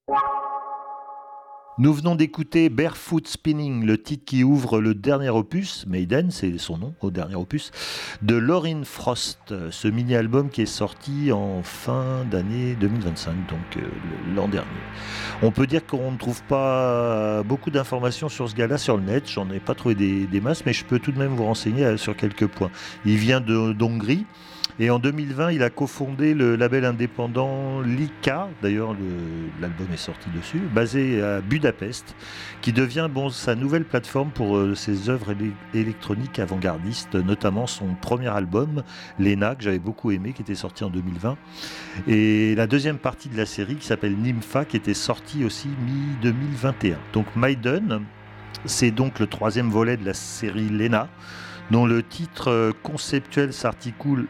Nous venons d'écouter Barefoot Spinning, le titre qui ouvre le dernier opus, Maiden, c'est son nom, au dernier opus, de Lauren Frost, ce mini-album qui est sorti en fin d'année 2025, donc l'an dernier. On peut dire qu'on ne trouve pas beaucoup d'informations sur ce gars-là sur le net, j'en ai pas trouvé des masses, mais je peux tout de même vous renseigner sur quelques points. Il vient d'Hongrie. Et en 2020, il a cofondé le label indépendant Lika, d'ailleurs l'album est sorti dessus, basé à Budapest, qui devient sa nouvelle plateforme pour ses œuvres électroniques avant-gardistes, notamment son premier album, Lena, que j'avais beaucoup aimé, qui était sorti en 2020, et la deuxième partie de la série qui s'appelle Nympha, qui était sortie aussi mi-2021. Donc Maiden, c'est donc le troisième volet de la série Lena, dont le titre conceptuel s'articule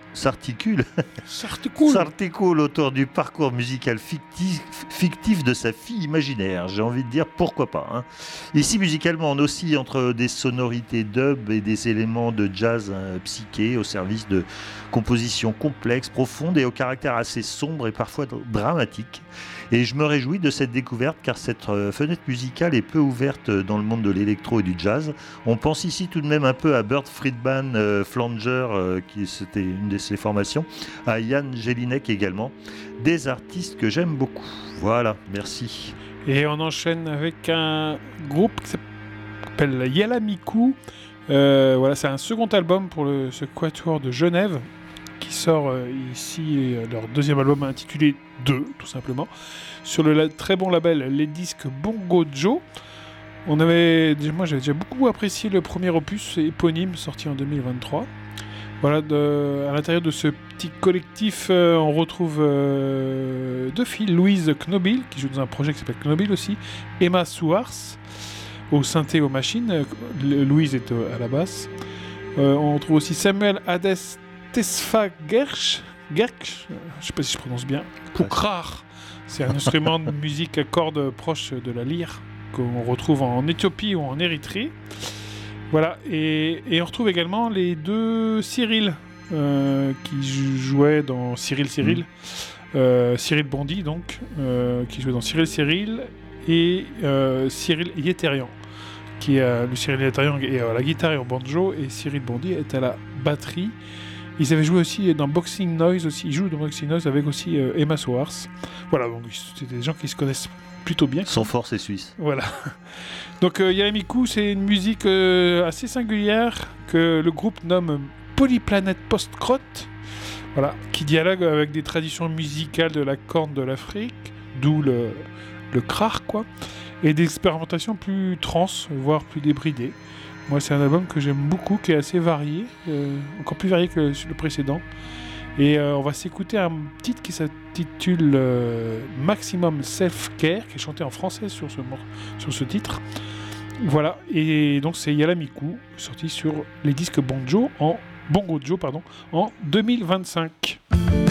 autour du parcours musical fictif de sa fille imaginaire. J'ai envie de dire pourquoi pas. Hein. Ici, musicalement, on oscille entre des sonorités dub et des éléments de jazz psyché au service de compositions complexes, profondes et au caractère assez sombre et parfois dramatique. Et je me réjouis de cette découverte car cette fenêtre musicale est peu ouverte dans le monde de l'électro et du jazz. On pense ici tout de même un peu à Bert Friedman, Flanger, qui c'était une de ses formations, à Jan Jelinek également, des artistes que j'aime beaucoup. Voilà, merci. Et on enchaîne avec un groupe qui s'appelle Yalamiku. Voilà, c'est un second album pour ce quatuor de Genève qui sort ici leur deuxième album intitulé 2, tout simplement, sur le très bon label Les Disques Bongo Joe. Moi j'avais déjà beaucoup apprécié le premier opus éponyme sorti en 2023. Voilà, à l'intérieur de ce petit collectif, on retrouve deux filles, Louise Knobil, qui joue dans un projet qui s'appelle Knobil aussi, Emma Suars, au synthé aux machines, Louise est à la basse. On retrouve aussi Samuel Hades Tesfagersh, je ne sais pas si je prononce bien, Koukrar, c'est un instrument de musique à cordes proche de la lyre qu'on retrouve en Éthiopie ou en Érythrée. Voilà, et on retrouve également les deux Cyril qui jouaient dans Cyril, Cyril Bondy donc, qui jouait dans Cyril et Cyril Yeterian, qui est le Cyril Yeterian est à la guitare et au banjo, et Cyril Bondy est à la batterie. Ils avaient joué aussi dans Boxing Noise aussi. Ils jouent dans Boxing Noise avec aussi Emma Soares. Voilà, donc c'est des gens qui se connaissent plutôt bien. Son fort, c'est suisse. Voilà. Donc Yalamiku, c'est une musique assez singulière que le groupe nomme Polyplanète Post-Crot. Voilà, qui dialogue avec des traditions musicales de la corne de l'Afrique, d'où le krar, quoi, et des expérimentations plus trans, voire plus débridées. Moi, c'est un album que j'aime beaucoup, qui est assez varié, encore plus varié que le précédent. Et on va s'écouter un titre qui s'intitule Maximum Self-Care, qui est chanté en français sur ce titre. Voilà, et donc c'est Yalamiku, sorti sur les disques Bongo Joe en 2025.